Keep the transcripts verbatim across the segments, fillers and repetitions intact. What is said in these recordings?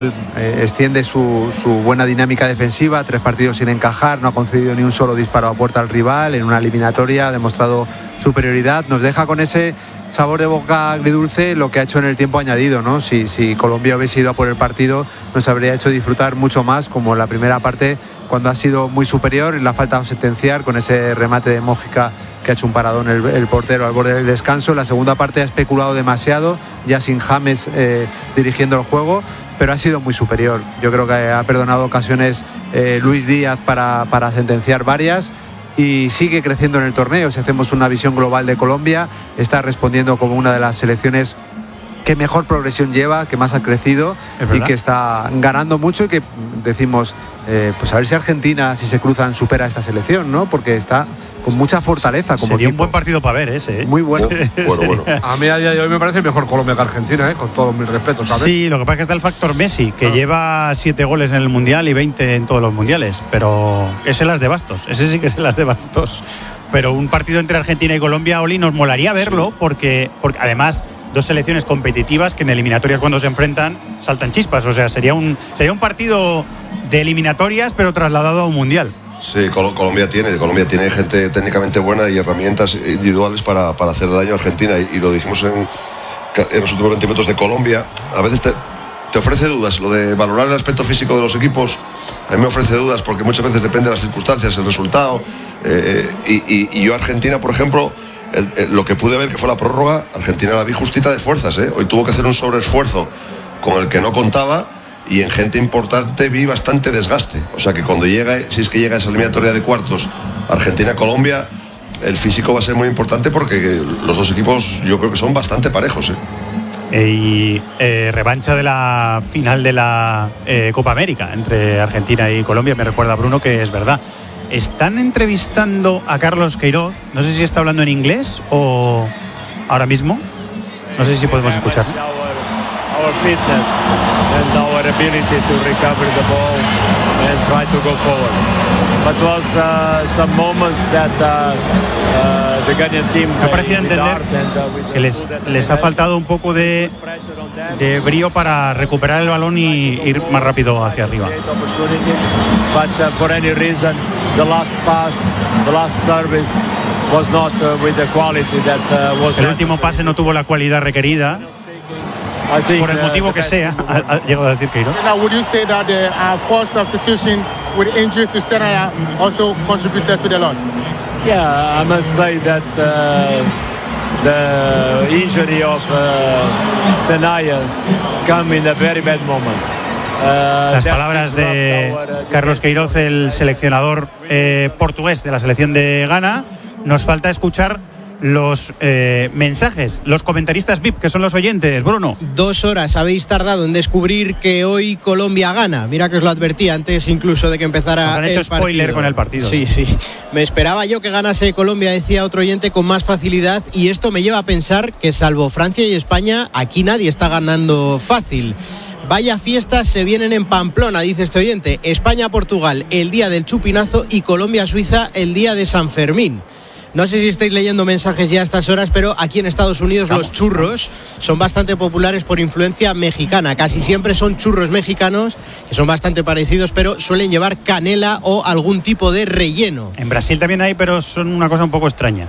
eh, extiende su, su buena dinámica defensiva, tres partidos sin encajar, no ha concedido ni un solo disparo a puerta al rival, en una eliminatoria ha demostrado superioridad, nos deja con ese sabor de boca agridulce lo que ha hecho en el tiempo añadido, ¿no? Si, si Colombia hubiese ido a por el partido, nos habría hecho disfrutar mucho más, como en la primera parte, cuando ha sido muy superior y le ha faltado sentenciar con ese remate de Mójica que ha hecho un paradón el, el portero al borde del descanso. La segunda parte ha especulado demasiado, ya sin James eh, dirigiendo el juego, pero ha sido muy superior. Yo creo que ha perdonado ocasiones eh, Luis Díaz para, para sentenciar varias, y sigue creciendo en el torneo. Si hacemos una visión global de Colombia, está respondiendo como una de las selecciones que mejor progresión lleva, que más ha crecido y que está ganando mucho, y que decimos, eh, pues a ver si Argentina, si se cruzan, supera a esta selección, ¿no? Porque está con mucha fortaleza. Como sería equipo. Un buen partido para ver ese, ¿eh? Muy bueno. bueno, bueno. A mí a día de hoy me parece mejor Colombia que Argentina, ¿eh? Con todos mis respetos, ¿sabes? Sí, lo que pasa es que está el factor Messi, que ah. lleva siete goles en el Mundial y veinte en todos los mundiales, pero ese las de bastos, ese sí que es las de bastos. Pero un partido entre Argentina y Colombia, Oli, nos molaría verlo, porque, porque además dos selecciones competitivas que en eliminatorias, cuando se enfrentan, saltan chispas. O sea, sería un, sería un partido de eliminatorias, pero trasladado a un mundial. Sí, Col- Colombia tiene Colombia tiene gente técnicamente buena y herramientas individuales para, para hacer daño a Argentina, y, y lo dijimos en, en los últimos veinte minutos de Colombia. A veces te, te ofrece dudas lo de valorar el aspecto físico de los equipos. A mí me ofrece dudas porque muchas veces depende de las circunstancias, el resultado, eh, y, y, y yo Argentina, por ejemplo, el, el, lo que pude ver que fue la prórroga, Argentina la vi justita de fuerzas, ¿eh? Hoy tuvo que hacer un sobreesfuerzo con el que no contaba, y en gente importante vi bastante desgaste. O sea que cuando llega, si es que llega esa eliminatoria de cuartos, Argentina-Colombia, el físico va a ser muy importante, porque los dos equipos yo creo que son bastante parejos, ¿eh? Y eh, revancha de la final de la eh, Copa América entre Argentina y Colombia. Me recuerda, Bruno, que es verdad. Están entrevistando a Carlos Queiroz, no sé si está hablando en inglés o ahora mismo, no sé si podemos escuchar. Our fitness and our ability to recover the ball and try to go forward. But was uh, some moments that uh, uh, the Ghanaian team. Me ha parecido entender que les, les ha faltado un poco de, de brío para recuperar el balón y ir más rápido hacia arriba. But uh, for any reason, the last pass, the last service was not uh, with the quality that uh, was. El último pase no tuvo la cualidad requerida. Por el motivo que sea, ha, ha llegado a decir Queiroz. Would you say that the uh, forced substitution with injury to Senaya also contributed to the loss? Yeah, I must say that uh, the injury of uh, Senaya come in a very bad moment. Uh, Las palabras de Carlos Queiroz, el seleccionador eh, portugués de la selección de Ghana. Nos falta escuchar los eh, mensajes, los comentaristas V I P, que son los oyentes. Bruno. Dos horas habéis tardado en descubrir que hoy Colombia gana. Mira que os lo advertí antes incluso de que empezara Nos han hecho el spoiler partido. Con el partido. Sí, sí. Me esperaba yo que ganase Colombia, decía otro oyente, con más facilidad, y esto me lleva a pensar que salvo Francia y España, aquí nadie está ganando fácil. Vaya fiestas se vienen en Pamplona, dice este oyente. España-Portugal el día del chupinazo y Colombia-Suiza el día de San Fermín. No sé si estáis leyendo mensajes ya a estas horas, pero aquí en Estados Unidos Vamos. los churros son bastante populares por influencia mexicana. Casi siempre son churros mexicanos, que son bastante parecidos, pero suelen llevar canela o algún tipo de relleno. En Brasil también hay, pero son una cosa un poco extraña.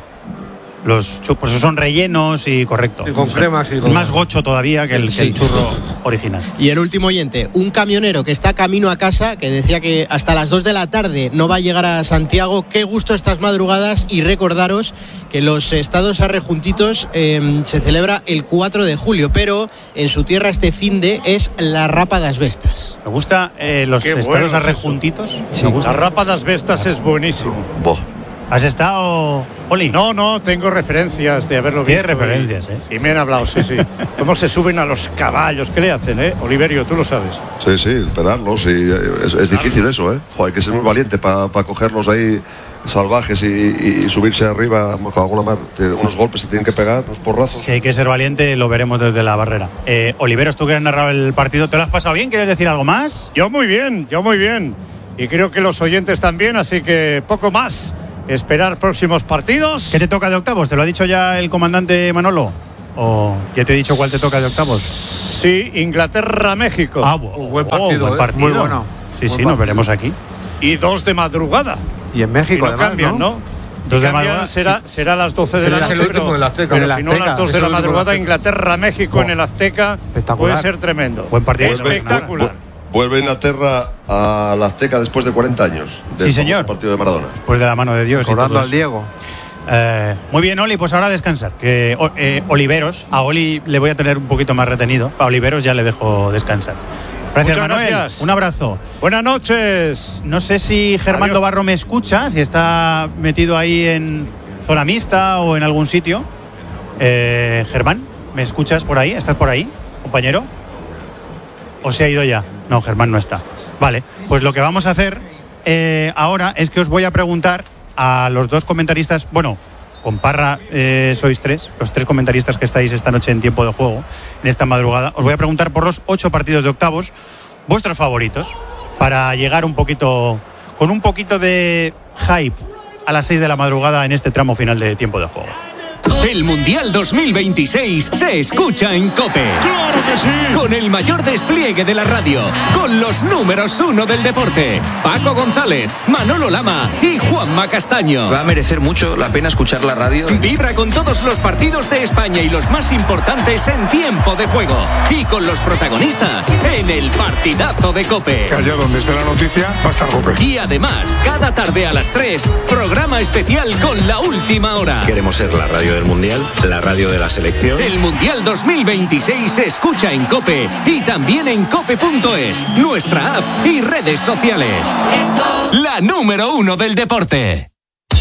Los churros son rellenos y correcto. Y con cremas y con... Más gocho todavía que el, sí. que el churro original. Y el último oyente, un camionero que está camino a casa, que decía que hasta las dos de la tarde no va a llegar a Santiago. Qué gusto estas madrugadas, y recordaros que los estados arrejuntitos eh, se celebra el cuatro de julio, pero en su tierra este finde es la Rapa das Vestas. Me gusta eh, los Qué estados bueno es arrejuntitos. Sí. Me gusta. La Rapa das Vestas es buenísimo. Boh. ¿Has estado, Oli? No, no, tengo referencias de haberlo visto. Tienes referencias, y, ¿eh? Y me han hablado, sí, sí. Cómo se suben a los caballos, ¿qué le hacen, eh? Oliverio, tú lo sabes. Sí, sí, pegarlos, y es, es difícil eso, ¿eh? Joder, hay que ser muy valiente para pa cogerlos ahí salvajes y, y, y subirse arriba con alguna mar. Unos golpes se tienen que pegar, unos porrazos. Si hay que ser valiente, lo veremos desde la barrera. Eh, Oliveros, tú que has narrado el partido, ¿te lo has pasado bien? ¿Quieres decir algo más? Yo muy bien, yo muy bien. Y creo que los oyentes también, así que poco más. Esperar próximos partidos. ¿Qué te toca de octavos? ¿Te lo ha dicho ya el comandante Manolo? ¿O ya te he dicho cuál te toca de octavos? Sí, Inglaterra-México. Ah, bu- buen partido, oh, buen ¿eh? partido. Muy bueno. Sí, sí, Buen nos partido. veremos aquí. Y dos de madrugada. Y en Y México, no además, cambian, ¿no? Dos Y de cambian, madrugada, será, sí. será a las doce de Pero la es el noche, último pero, en el Azteca. pero En el si no a las Azteca, dos es de el la último en el madrugada, Azteca. Inglaterra-México Oh. en el Azteca Espectacular. puede ser tremendo. Buen partido. Espectacular. Vuelve Inglaterra a la Azteca después de cuarenta años. Del Sí, señor. famoso partido de Maradona. Pues de la mano de Dios. y Recordando todo al eso. Diego. Eh, muy bien, Oli, pues ahora a descansar. Que o- eh, Oliveros, a Oli le voy a tener un poquito más retenido. A Oliveros ya le dejo descansar. Gracias, Muchas Manuel. gracias. Un abrazo. Buenas noches. No sé si Germán Adiós. Barro me escucha, si está metido ahí en zona mixta o en algún sitio. Eh, Germán, ¿me escuchas por ahí? ¿Estás por ahí, compañero? ¿O se ha ido ya? No, Germán no está. Vale, pues lo que vamos a hacer eh, ahora es que os voy a preguntar a los dos comentaristas, bueno, con Parra eh, sois tres, los tres comentaristas que estáis esta noche en tiempo de juego, en esta madrugada, os voy a preguntar por los ocho partidos de octavos, vuestros favoritos, para llegar un poquito, con un poquito de hype a las seis de la madrugada en este tramo final de tiempo de juego. El Mundial dos mil veintiséis se escucha en COPE. ¡Claro que sí! Con el mayor despliegue de la radio, con los números uno del deporte, Paco González, Manolo Lama y Juanma Castaño. Va a merecer mucho la pena escuchar la radio. Vibra con todos los partidos de España y los más importantes en tiempo de juego. Y con los protagonistas en el partidazo de COPE. Que allá donde esté la noticia va a estar COPE. Y además, cada tarde a las tres, programa especial con la última hora. Queremos ser la radio del Mundial, la radio de la selección. El Mundial dos mil veintiséis se escucha en COPE y también en cope punto es, nuestra app y redes sociales. La número uno del deporte.